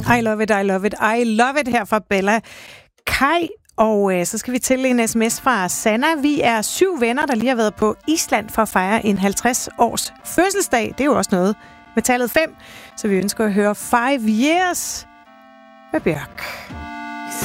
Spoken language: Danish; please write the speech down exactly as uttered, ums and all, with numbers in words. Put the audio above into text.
I love it, I love it, I love it her fra Bella Kai. Og øh, så skal vi til en sms fra Sanna. Vi er syv venner, der lige har været på Island for at fejre en halvtreds års fødselsdag. Det er jo også noget med tallet fem, så vi ønsker at høre Five Years med Bjørk.